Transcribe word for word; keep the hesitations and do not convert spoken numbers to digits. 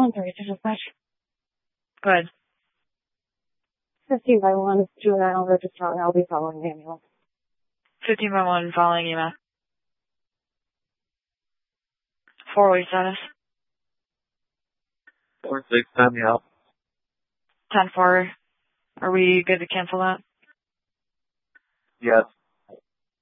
one three to dispatch. Go ahead. fifteen by one, Julian over to Charlie. I'll be following the ambulance. fifteen by one, following E M S. Four-way status. four six, time me out. ten four. Are we good to cancel that? Yes.